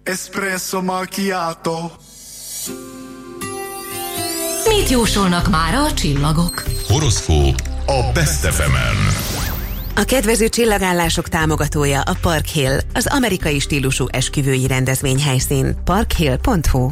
Espresso macchiato. Mit jósolnak mára a csillagok? Horoszkóp a Best FM-en. A kedvező csillagállások támogatója a Park Hill, az amerikai stílusú esküvői rendezvényhelyszín. parkhill.hu.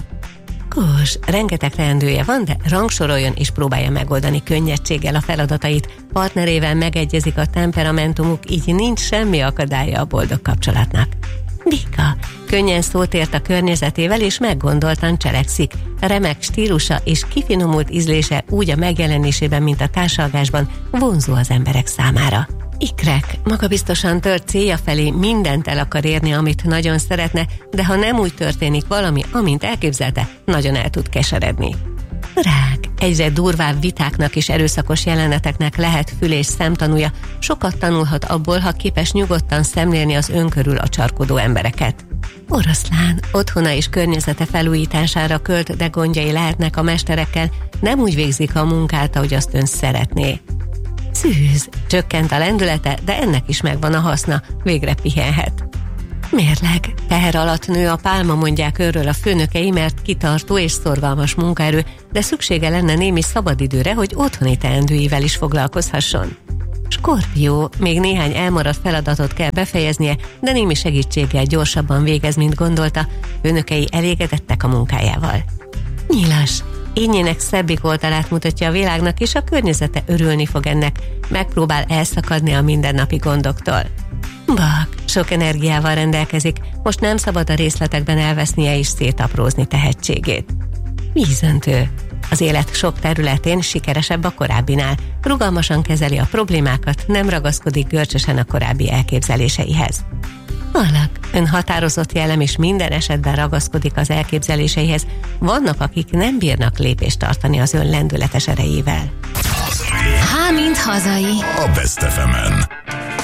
Kós, rengeteg teendője van, de rangsoroljon és próbálja megoldani könnyedséggel a feladatait. Partnerével megegyezik a temperamentumuk, így nincs semmi akadálya a boldog kapcsolatnak. Bika, könnyen szót ért a környezetével és meggondoltan cselekszik. Remek stílusa és kifinomult ízlése úgy a megjelenésében, mint a társalgásban vonzó az emberek számára. Ikrek, magabiztosan tört célja felé, mindent el akar érni, amit nagyon szeretne, de ha nem úgy történik valami, amint elképzelte, nagyon el tud keseredni. Rák, egyre durvább vitáknak és erőszakos jeleneteknek lehet fül- és szemtanúja, sokat tanulhat abból, ha képes nyugodtan szemlélni az önkörül acsarkodó embereket. Oroszlán, otthona és környezete felújítására költ, de gondjai lehetnek a mesterekkel, nem úgy végzik a munkát, ahogy azt ön szeretné. Szűz, csökkent a lendülete, de ennek is megvan a haszna, végre pihenhet. Mérleg, teher alatt nő a pálma, mondják őről a főnökei, mert kitartó és szorgalmas munkaerő, de szüksége lenne némi szabadidőre, hogy otthoni teendőivel is foglalkozhasson. Skorpió, még néhány elmaradt feladatot kell befejeznie, de némi segítséggel gyorsabban végez, mint gondolta, főnökei elégedettek a munkájával. Nyilas, ényének szebbik oldalát mutatja a világnak, és a környezete örülni fog ennek, megpróbál elszakadni a mindennapi gondoktól. Bak, sok energiával rendelkezik, most nem szabad a részletekben elvesznie és szétaprózni tehetségét. Vízöntő, az élet sok területén sikeresebb a korábbinál, rugalmasan kezeli a problémákat, nem ragaszkodik görcsösen a korábbi elképzeléseihez. Alak, ön határozott jellem és minden esetben ragaszkodik az elképzeléseihez, vannak, akik nem bírnak lépést tartani az ön lendületes erejével. Mint hazai. A Best FM-en.